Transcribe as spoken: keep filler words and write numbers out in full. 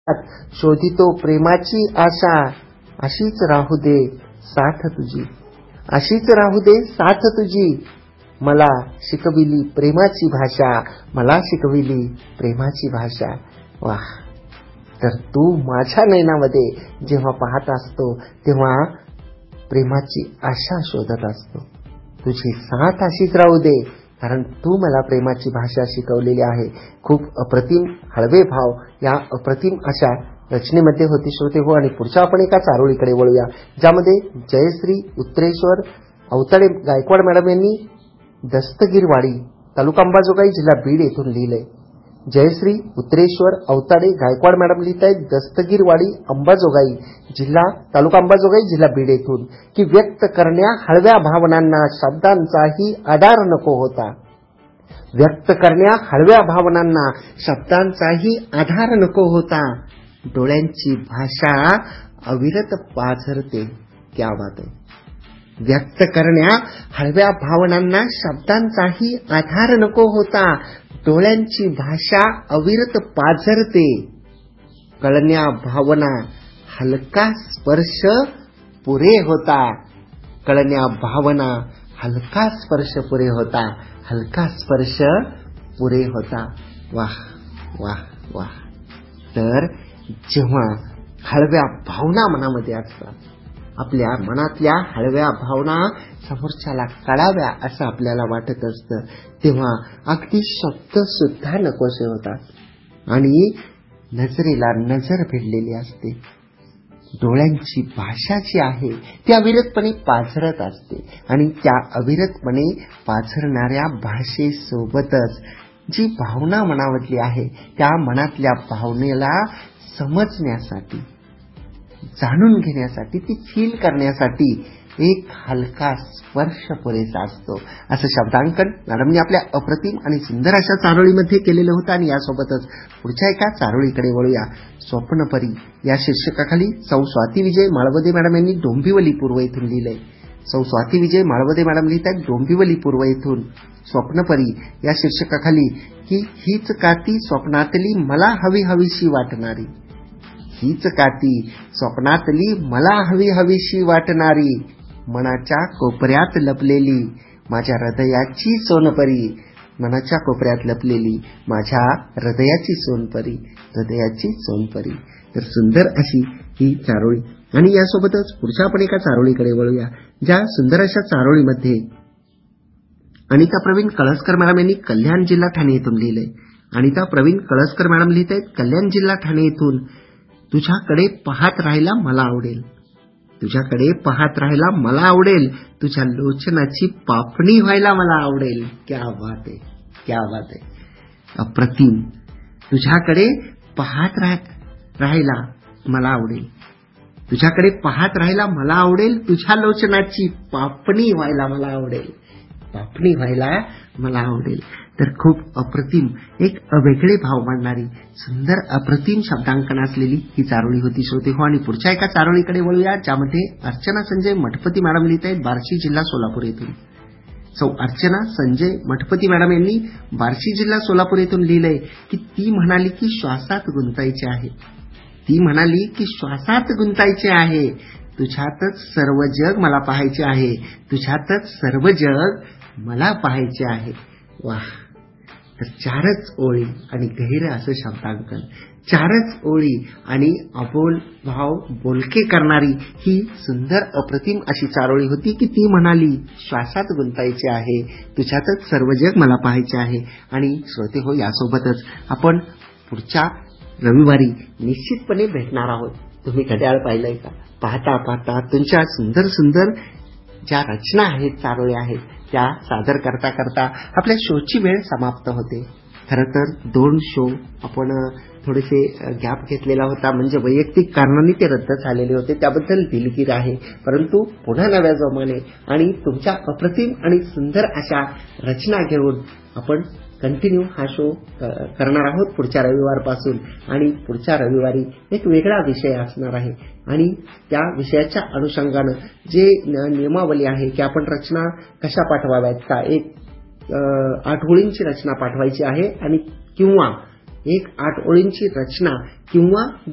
शोधितो प्रेमाची आशा, अशीच राहू दे साथ तुझी, अशीच राहू दे साथ तुझी, मला शिकविली प्रेमाची भाषा, मला शिकविली प्रेमाची भाषा. वाह. तर तू माझ्या नयनामध्ये जेव्हा पाहत असतो तेव्हा प्रेमाची आशा शोधत असतो. तुझी साथ अशीच राहू दे, कारण तू मला प्रेमाची भाषा शिकवलेली आहे. खूप अप्रतिम हळवे भाव या अप्रतिम अशा रचनेमध्ये होती श्रोते हो. आणि पुढच्या आपण एका चारोळीकडे वळूया, ज्यामध्ये जयश्री उत्तरेश्वर अवताडे गायकवाड मॅडम यांनी दस्तगीरवाडी तालुका अंबाजोगाई जिल्हा बीड येथून लिहिलंय. जयश्री उत्तरेश्वर अवताडे गायकवाड मॅडम लिहित आहेत दस्तगीरवाडी अंबाजोगाई जिल्हा तालुका अंबाजोगाई जिल्हा बीड येथून, की व्यक्त करण्या हळव्या भावनांना शब्दांचाही आधार नको होता. व्यक्त करण्या हळव्या भावनांना शब्दांचाही आधार नको होता. डोळ्यांची भाषा अविरत पाझरते. क्या बात आहे. व्यक्त करण्या हळव्या भावनांना शब्दांचाही आधार नको होता. डोळ्यांची भाषा अविरत पाझरते. कळण्या भावना हलका स्पर्श पुरे होता. कळण्या भावना हलका स्पर्श पुरे होता. हलका स्पर्श पुरे होता. वाह वाह वाह. तर जेव्हा हळव्या भावना मनामध्ये असतात, आपल्या मनातल्या हळव्या भावना समोरच्याला कळाव्या असं आपल्याला वाटत असतं, तेव्हा अगदी शब्द सुद्धा नकोसे होतात. आणि नजरेला नजर भिडलेली असते. डोळ्यांची भाषा जी आहे ती अविरतपणे पाझरत असते. आणि त्या अविरतपणे पाझरणाऱ्या भाषेसोबतच जी भावना मनामधली आहे त्या मनातल्या भावनेला समजण्यासाठी, जाणून घेण्यासाठी, ती फील करण्यासाठी एक हलका स्पर्श पुरेसा असतो, असं शब्दांकन मॅडमने आपल्या अप्रतिम आणि सुंदर अशा चारोळीमध्ये केलेलं होतं. आणि यासोबतच पुढच्या एका चारोळीकडे वळूया. स्वप्नपरी या शीर्षकाखाली सौ स्वाती विजय माळवदे मॅडम यांनी डोंबिवली पूर्व येथून लिहिलंय. सौ स्वाती विजय माळवदे मॅडम लिहित आहेत डोंबिवली पूर्व येथून. स्वप्नपरी या शीर्षकाखाली की हीच काती स्वप्नातली मला हवी हवीशी वाटणारी, हीच काती स्वप्नातली मला हवी हवीशी वाटणारी, मनाच्या कोपऱ्यात लपलेली माझ्या हृदयाची सोनपरी, मनाच्या कोपऱ्यात लपलेली माझ्या हृदयाची सोनपरी, हृदयाची सोनपरी. तर सुंदर अशी ही चारोळी. आणि यासोबतच पुढच्या आपण एका चारोळीकडे वळूया, ज्या सुंदर अशा चारोळीमध्ये अनिता प्रवीण कळसकर मॅडम यांनी कल्याण जिल्हा ठाणे येथून लिहिलंय. अनिता प्रवीण कळसकर मॅडम लिहित आहेत कल्याण जिल्हा ठाणे येथून. तुझ्याकडे पाहत राहायला मला आवडेल, तुझ्याकडे पाहत राहायला मला आवडेल, तुझ्या लोचनाची पापणी व्हायला मला आवडेल. क्या बात आहे, क्या बात आहे. अप्रतिम. तुझ्याकडे पाहत राहायला मला आवडेल, तुझ्याकडे पाहत राहायला मला आवडेल, तुझ्या लोचनाची पापणी व्हायला मला आवडेल, पापणी व्हायला मला आवडेल. तर खूप अप्रतिम एक वेगळे भाव मांडणारी सुंदर अप्रतिम शब्दांकन असलेली ही चारोळी होती श्रोते हो. आणि पुढच्या एका चारोळीकडे वळूया, ज्यामध्ये अर्चना संजय मठपती मॅडम लिहित आहेत बार्शी जिल्हा सोलापूर येथून. सौ अर्चना संजय मठपती मॅडम यांनी बार्शी जिल्हा सोलापूर येथून लिहिलंय की ती म्हणाली की श्वासात गुंतायचे आहे, ती म्हणाली की श्वासात गुंतायचे आहे, तुझ्यातच सर्व जग मला पाहायचे आहे, तुझ्यातच सर्व जग मला पाहायचे आहे. वाह. तर चारच ओळी आणि गहिरं असं शब्दांकन, चारच ओळी आणि अबोल भाव बोलके करणारी ही सुंदर अप्रतिम अशी चारोळी होती की ती म्हणाली श्वासात गुंतायचे आहे, तुझ्यातच सर्व जग मला पाहायचे आहे. आणि श्रोते हो, यासोबतच आपण पुढच्या रविवारी निश्चितपणे भेटणार आहोत. तुम्ही घड्याळ पाहिलंय का? पाहता पाहता तुमच्या सुंदर सुंदर ज्या रचना आहेत, चारोळ्या आहेत, त्या सादर करता करता आपल्या शोची वेळ समाप्त होते. खरं तर दोन शो आपण थोडेसे गॅप घेतलेला होता, म्हणजे वैयक्तिक कारणांनी ते रद्द झालेले होते, त्याबद्दल दिलगीर आहे. परंतु पुन्हा नव्या जोमाने आणि तुमच्या अप्रतिम आणि सुंदर अशा रचना घेऊन आपण कंटिन्यू हा शो करणार आहोत पुढच्या रविवारपासून. आणि पुढच्या रविवारी एक वेगळा विषय असणार आहे आणि त्या विषयाच्या अनुषंगानं जे नियमावली आहे की आपण रचना कशा पाठवाव्यात, का एक आठ ओळींची रचना पाठवायची आहे आणि किंवा एक आठ ओळींची रचना किंवा